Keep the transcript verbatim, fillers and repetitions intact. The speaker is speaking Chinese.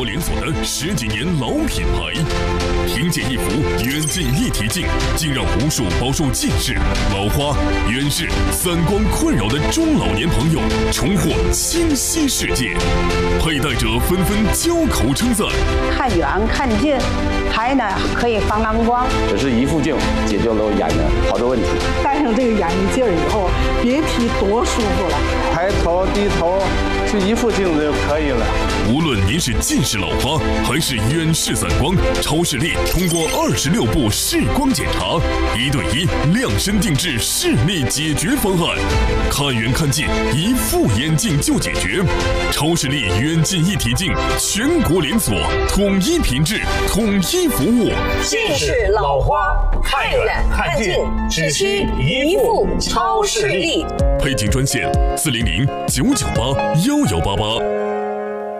国连锁的十几年老品牌。凭借一副远近一体镜，竟让无数饱受近视、老花、远视、散光困扰的中老年朋友重获清晰世界。佩戴者纷纷交口称赞： 看远看近，还呢可以防蓝光。 这是一副镜解决了眼的好多问题。 戴上这个眼镜以后，别提多舒服了。 抬头低头，就一副镜子就可以了。 无论您是近视老花还是远视散光，超视力通过二十六步视光检查，一对一量身定制视力解决方案，看远看近一副眼镜就解决。超视力远近一体镜全国连锁，统一品质，统一服务。 近视老花看远看近只需一副超视力。 配镜专线：四零零九九八幺幺八八。